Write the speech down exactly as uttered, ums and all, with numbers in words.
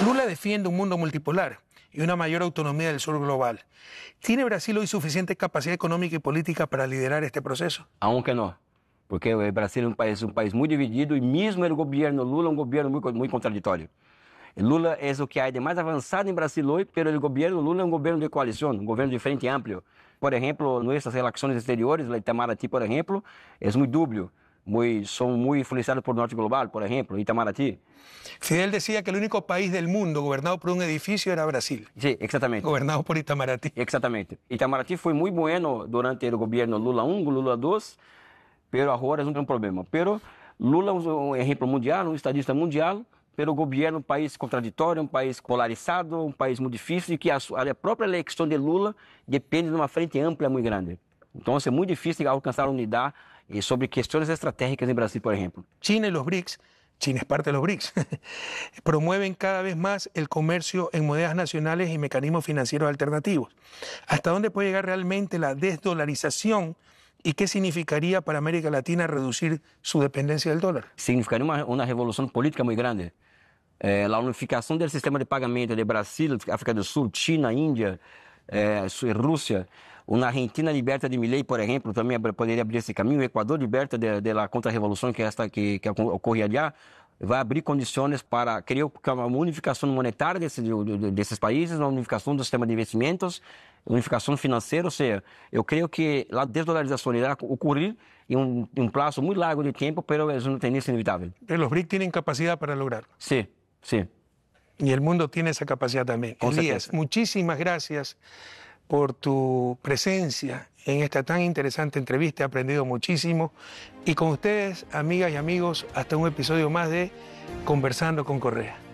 Lula defiende un mundo multipolar y una mayor autonomía del sur global. ¿Tiene Brasil hoy suficiente capacidad económica y política para liderar este proceso? Aunque no, porque el Brasil es un país, un país muy dividido y mismo el gobierno Lula es un gobierno muy, muy contradictorio. El Lula es lo que hay de más avanzado en Brasil hoy, pero el gobierno Lula es un gobierno de coalición, un gobierno de frente amplio. Por ejemplo, nuestras relaciones exteriores, la Itamaraty, por ejemplo, es muy dubio. Muy, son muy influenciados por Norte Global, por ejemplo, Itamaraty. Fidel decía que el único país del mundo gobernado por un edificio era Brasil. Sí, exactamente. Gobernado por Itamaraty. Exactamente. Itamaraty fue muy bueno durante el gobierno Lula uno, Lula dos, pero ahora es un problema. Pero Lula es un ejemplo mundial, un estadista mundial, pero o governo um país contraditório, um país polarizado, um país muito difícil e que a, a própria eleição de Lula depende de uma frente ampla muito grande. Então é muito difícil alcançar unidade sobre questões estratégicas em Brasil, por ejemplo. China y los BRICS, China es parte de los BRICS, promueven cada vez más el comercio en monedas nacionales y mecanismos financieros alternativos. ¿Hasta dónde puede llegar realmente la desdolarización y qué significaría para América Latina reducir su dependencia del dólar? Significaría una, una revolución política muy grande. Eh, la unificación del sistema de pagamento de Brasil, África del Sur, China, India, eh, Rusia, una Argentina liberta de Milei, por ejemplo, también podría abrir ese camino. Ecuador liberta de, de la contrarrevolución que, hasta que, que ocurre allá. Vai abrir condições para, creio que uma unificação monetária desse, de, desses países, uma unificação do sistema de investimentos, unificação financeira, ou seja, eu creio que a desdolarização irá ocorrer em um, em um prazo muito largo de tempo, mas é uma tendência inevitável. Los BRICS tienen capacidad para lograrlo. Sí, sí. Y el mundo tiene esa capacidad también. Con Elías, certeza. muchísimas gracias por tu presencia en esta tan interesante entrevista. He aprendido muchísimo. Y con ustedes, amigas y amigos, hasta un episodio más de Conversando con Correa.